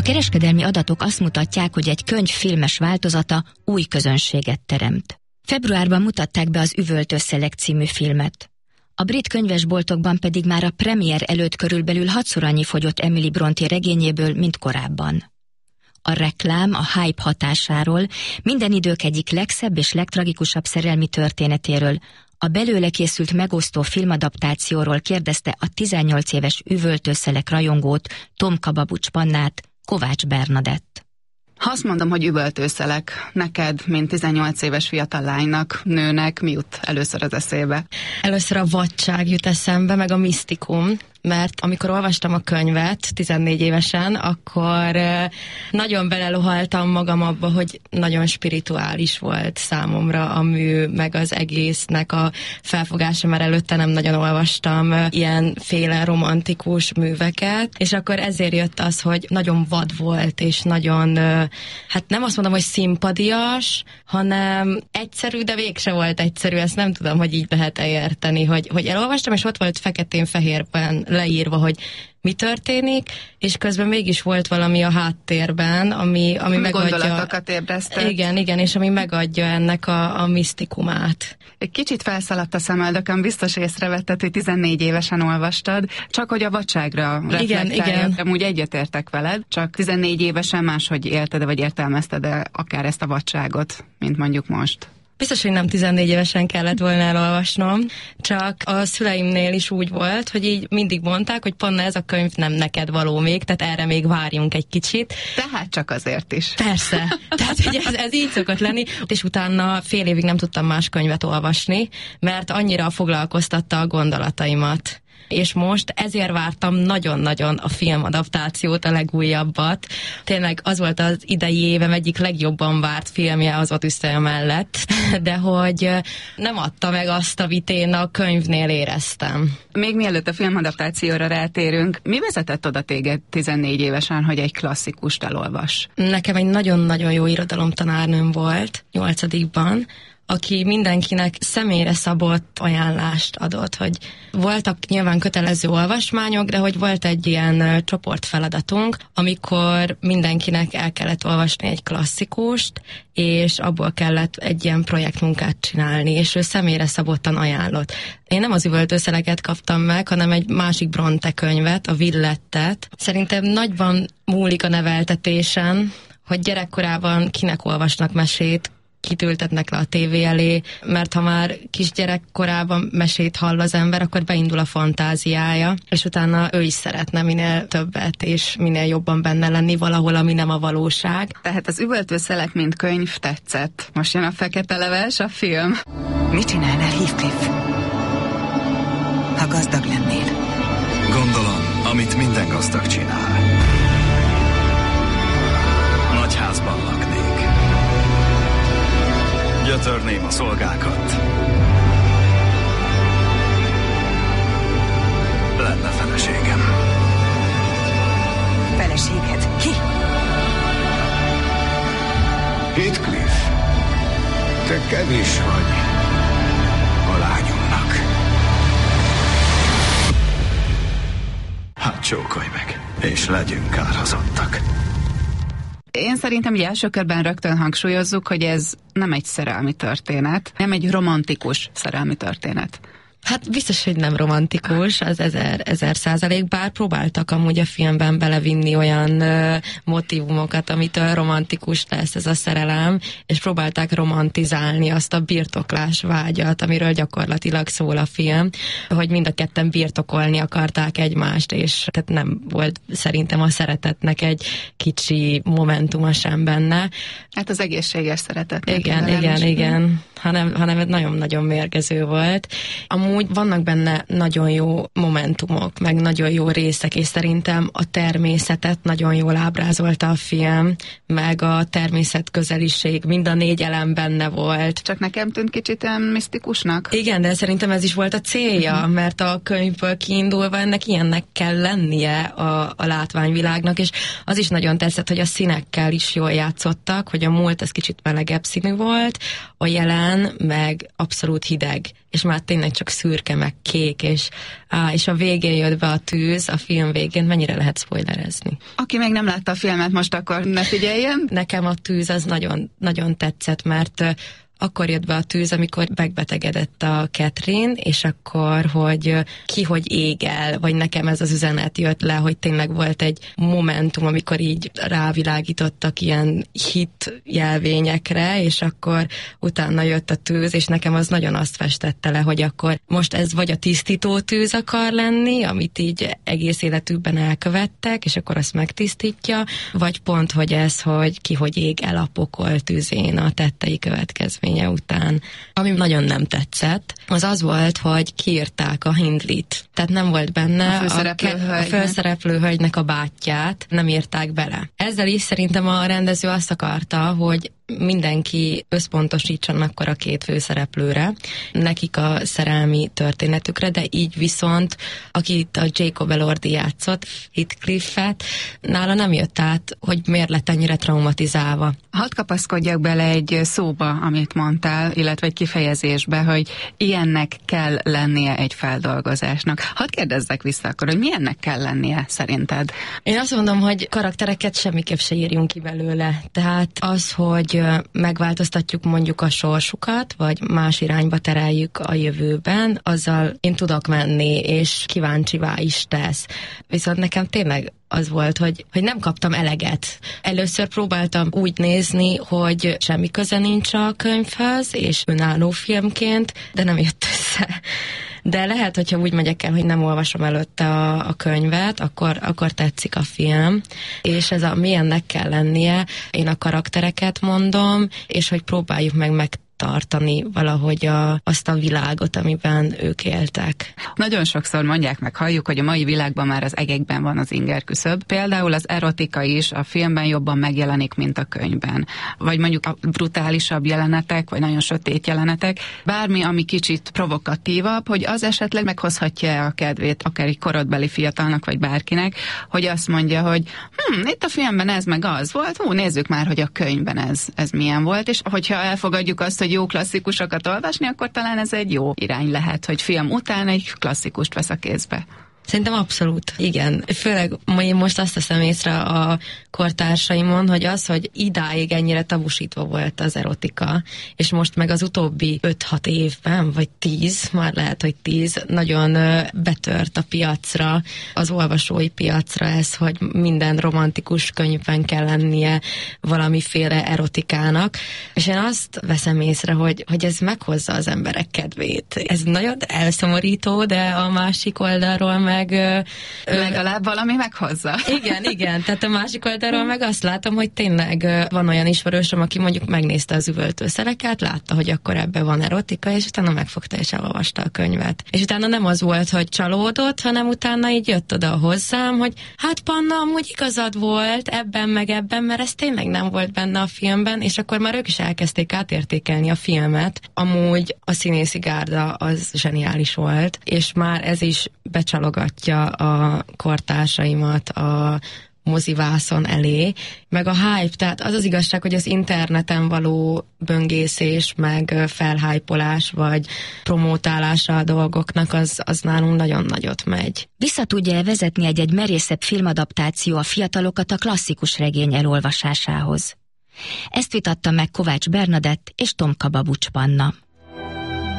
kereskedelmi adatok azt mutatják, hogy egy könyv filmes változata új közönséget teremt. Februárban mutatták be az Üvöltőszelek című filmet. A brit könyvesboltokban pedig már a premier előtt körülbelül 6-szor annyi fogyott Emily Brontë regényéből, mint korábban. A reklám a hype hatásáról, minden idők egyik legszebb és legtragikusabb szerelmi történetéről, a belőle készült megosztó filmadaptációról kérdezte a 18 éves Üvöltőszelek rajongót, Tom Kababucs Pannát, Kovács Bernadett. Ha azt mondom, hogy Üvöltőszelek, neked, mint 18 éves fiatal lánynak, nőnek, mi jut először az eszébe? Először a vadság jut eszembe, meg a misztikum, mert amikor olvastam a könyvet 14 évesen, akkor nagyon belelohaltam magam abba, hogy nagyon spirituális volt számomra a mű, meg az egésznek a felfogása, mert előtte nem nagyon olvastam ilyenféle romantikus műveket, és akkor ezért jött az, hogy nagyon vad volt, és nagyon, hát nem azt mondom, hogy szimpadias, hanem egyszerű, de végse volt egyszerű, ezt nem tudom, hogy így lehet-e érteni, hogy elolvastam, és ott volt feketén-fehérben leírva, hogy mi történik, és közben mégis volt valami a háttérben, ami megadja... Gondolatokat ébresztett. Igen, és ami megadja ennek a misztikumát. Egy kicsit felszaladt a szemöldökön, biztos észrevetted, hogy 14 évesen olvastad, csak hogy a vadságra reflektálják, amúgy egyetértek veled, csak 14 évesen máshogy élted, vagy értelmezted akár ezt a vadságot, mint mondjuk most. Biztos, hogy nem 14 évesen kellett volna elolvasnom, csak a szüleimnél is úgy volt, hogy így mindig mondták, hogy Panna, ez a könyv nem neked való még, tehát erre még várjunk egy kicsit. Tehát csak azért is. Persze, tehát hogy ez így szokott lenni, és utána fél évig nem tudtam más könyvet olvasni, mert annyira foglalkoztatta a gondolataimat. És most ezért vártam nagyon-nagyon a filmadaptációt, a legújabbat. Tényleg az volt az idei évem egyik legjobban várt filmje az Odüsszea mellett, de hogy nem adta meg azt, amit én a könyvnél éreztem. Még mielőtt a filmadaptációra rátérünk, mi vezetett oda téged 14 évesen, hogy egy klasszikust elolvass? Nekem egy nagyon-nagyon jó irodalomtanárnőm volt, 8-ban, aki mindenkinek személyre szabott ajánlást adott, hogy voltak nyilván kötelező olvasmányok, de hogy volt egy ilyen csoportfeladatunk, amikor mindenkinek el kellett olvasni egy klasszikust, és abból kellett egy ilyen projektmunkát csinálni, és ő személyre szabottan ajánlott. Én nem az Üvöltőszeleket kaptam meg, hanem egy másik Brontë könyvet, a Villettet. Szerintem nagyban múlik a neveltetésen, hogy gyerekkorában kinek olvasnak mesét, kit ültetnek le a tévé elé, mert ha már kisgyerekkorában mesét hall az ember, akkor beindul a fantáziája, és utána ő is szeretne minél többet, és minél jobban benne lenni valahol, ami nem a valóság. Tehát az Üvöltőszelek mint könyv tetszett. Most jön a Fekete Leves, a film. Mit csinálnál, Heathcliff? Ha gazdag lennél? Gondolom, amit minden gazdag csinál. Nagy házban laknék. Gyötörném a szolgákat. Lenne feleségem. Feleséged? Ki? Heathcliff, te kevés vagy a lányomnak. Hát csókolj meg, és legyünk kárhozottak. Én szerintem ugye első körben rögtön hangsúlyozzuk, hogy ez nem egy szerelmi történet, nem egy romantikus szerelmi történet. Hát biztos, hogy nem romantikus, az 1000%, bár próbáltak amúgy a filmben belevinni olyan motívumokat, amitől romantikus lesz ez a szerelem, és próbálták romantizálni azt a birtoklás vágyat, amiről gyakorlatilag szól a film, hogy mind a ketten birtokolni akarták egymást, és tehát nem volt szerintem a szeretetnek egy kicsi momentuma sem benne. Hát az egészséges szeretet. Igen, hanem nagyon-nagyon mérgező volt. Amúgy vannak benne nagyon jó momentumok, meg nagyon jó részek, és szerintem a természetet nagyon jól ábrázolta a film, meg a természet közeliség, mind a 4 elem benne volt. Csak nekem tűnt kicsit olyan misztikusnak? Igen, de szerintem ez is volt a célja, mert a könyvből kiindulva ennek ilyennek kell lennie a látványvilágnak, és az is nagyon tetszett, hogy a színekkel is jól játszottak, hogy a múlt ez kicsit melegebb színű volt, a jelen meg abszolút hideg. és már tényleg csak szürke, meg kék, és a végén jött be a tűz, a film végén, mennyire lehet spoilerezni? Aki még nem látta a filmet, most akkor ne figyeljen. Nekem a tűz az nagyon, nagyon tetszett, mert akkor jött be a tűz, amikor megbetegedett a Catherine, és akkor, hogy ki hogy ég el, vagy nekem ez az üzenet jött le, hogy tényleg volt egy momentum, amikor így rávilágítottak ilyen hit jelvényekre, és akkor utána jött a tűz, és nekem az nagyon azt festette le, hogy akkor most ez vagy a tisztító tűz akar lenni, amit így egész életükben elkövettek, és akkor azt megtisztítja, vagy pont, hogy ez, hogy ki hogy ég el a pokol tűzén a tettei következménye után. Ami nagyon nem tetszett, az volt, hogy kiírták a Hindlit. Tehát nem volt benne a főszereplő hölgynek a bátyját, nem írták bele. Ezzel is szerintem a rendező azt akarta, hogy mindenki összpontosítson akkor a két főszereplőre, nekik a szerelmi történetükre, de így viszont, akit a Jacob Elordi játszott, Heathcliffet, nála nem jött át, hogy miért lett ennyire traumatizálva. Hadd kapaszkodjak bele egy szóba, amit mondtál, illetve egy kifejezésbe, hogy ilyennek kell lennie egy feldolgozásnak. Hadd kérdezzek vissza akkor, hogy milyennek kell lennie szerinted? Én azt mondom, hogy karaktereket semmiképp se írjunk ki belőle. Tehát az, hogy megváltoztatjuk mondjuk a sorsukat, vagy más irányba tereljük a jövőben, azzal én tudok menni, és kíváncsivá is tesz. Viszont nekem tényleg az volt, hogy nem kaptam eleget. Először próbáltam úgy nézni, hogy semmi köze nincs a könyvhöz, és önálló filmként, de nem jött össze. De lehet, hogyha úgy megyek el, hogy nem olvasom előtte a könyvet, akkor tetszik a film, és ez milyennek kell lennie, én a karaktereket mondom, és hogy próbáljuk megtartani valahogy azt a világot, amiben ők éltek. Nagyon sokszor mondják meg, halljuk, hogy a mai világban már az egekben van az ingerküszöb. Például az erotika is a filmben jobban megjelenik, mint a könyvben. Vagy mondjuk a brutálisabb jelenetek, vagy nagyon sötét jelenetek. Bármi, ami kicsit provokatívabb, hogy az esetleg meghozhatja a kedvét akár egy korodbeli fiatalnak, vagy bárkinek, hogy azt mondja, hogy itt a filmben ez meg az volt, nézzük már, hogy a könyvben ez milyen volt, és hogyha elfogadjuk azt, hogy jó klasszikusokat olvasni, akkor talán ez egy jó irány lehet, hogy film után egy klasszikust vesz a kézbe. Szerintem abszolút, igen. Főleg én most azt teszem észre a kortársaimon, hogy az, hogy idáig ennyire tabusítva volt az erotika, és most meg az utóbbi 5-6 évben, vagy 10, már lehet, hogy 10, nagyon betört a piacra, az olvasói piacra ez, hogy minden romantikus könyvben kell lennie valamiféle erotikának, és én azt veszem észre, hogy ez meghozza az emberek kedvét. Ez nagyon elszomorító, de a másik oldalról meg legalább valami meghozza. Igen, tehát a másik oldalról meg azt látom, hogy tényleg van olyan ismerősöm, aki mondjuk megnézte az Üvöltőszereket, látta, hogy akkor ebben van erotika, és utána megfogta és elolvasta a könyvet. És utána nem az volt, hogy csalódott, hanem utána így jött oda hozzám, hogy hát Panna, amúgy igazad volt ebben meg ebben, mert ez tényleg nem volt benne a filmben, és akkor már ők is elkezdték átértékelni a filmet. Amúgy a színészi gárda az zseniális volt, és már ez is becsalogatja a kortársaimat a mozivászon elé, meg a hype, tehát az az igazság, hogy az interneten való böngészés, meg felhypolás, vagy promótálása a dolgoknak, az nálunk nagyon nagyot megy. Vissza tudja vezetni egy merészebb filmadaptáció a fiatalokat a klasszikus regény elolvasásához? Ezt vitatta meg Kovács Bernadett és Tomka Babucs Panna.